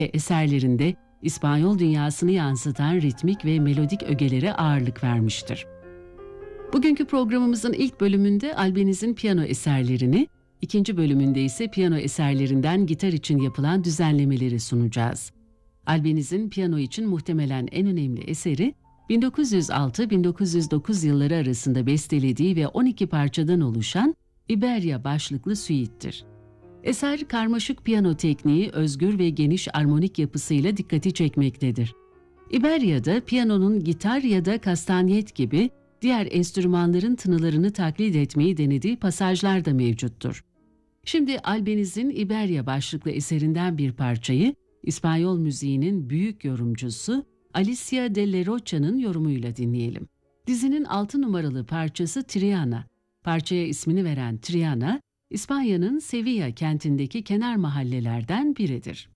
eserlerinde İspanyol dünyasını yansıtan ritmik ve melodik ögelere ağırlık vermiştir. Bugünkü programımızın ilk bölümünde Albaniz'in piyano eserlerini, ikinci bölümünde ise piyano eserlerinden gitar için yapılan düzenlemeleri sunacağız. Albaniz'in piyano için muhtemelen en önemli eseri, 1906-1909 yılları arasında bestelediği ve 12 parçadan oluşan İberya başlıklı süittir. Eser, karmaşık piyano tekniği, özgür ve geniş armonik yapısıyla dikkati çekmektedir. İberya'da piyanonun gitar ya da kastanyet gibi diğer enstrümanların tınılarını taklit etmeyi denediği pasajlar da mevcuttur. Şimdi Albaniz'in İberya başlıklı eserinden bir parçayı İspanyol müziğinin büyük yorumcusu Alicia de Larrocha'nın yorumuyla dinleyelim. Dizinin 6 numaralı parçası Triana. Parçaya ismini veren Triana, İspanya'nın Sevilla kentindeki kenar mahallelerden biridir.